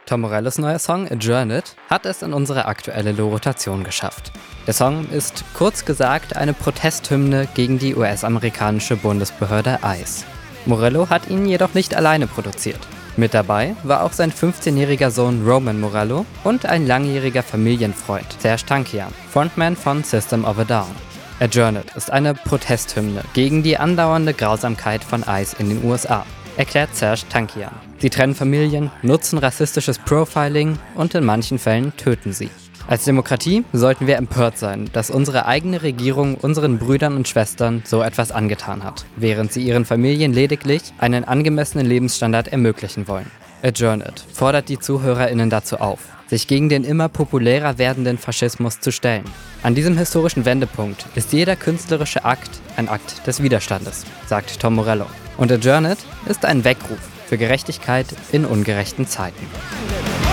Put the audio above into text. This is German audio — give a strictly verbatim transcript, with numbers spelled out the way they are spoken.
Tom Morellos neuer Song Adjourned hat es in unsere aktuelle Rotation geschafft. Der Song ist kurz gesagt eine Protesthymne gegen die U S-amerikanische Bundesbehörde I C E. Morello hat ihn jedoch nicht alleine produziert. Mit dabei war auch sein fünfzehnjähriger Sohn Roman Morello und ein langjähriger Familienfreund, Serj Tankian, Frontman von System of a Down. Adjourned ist eine Protesthymne gegen die andauernde Grausamkeit von I C E in den U S A, erklärt Serj Tankian. Sie trennen Familien, nutzen rassistisches Profiling und in manchen Fällen töten sie. Als Demokratie sollten wir empört sein, dass unsere eigene Regierung unseren Brüdern und Schwestern so etwas angetan hat, während sie ihren Familien lediglich einen angemessenen Lebensstandard ermöglichen wollen. Adjourned fordert die ZuhörerInnen dazu auf, sich gegen den immer populärer werdenden Faschismus zu stellen. An diesem historischen Wendepunkt ist jeder künstlerische Akt ein Akt des Widerstandes, sagt Tom Morello. Und Adjourned ist ein Weckruf für Gerechtigkeit in ungerechten Zeiten.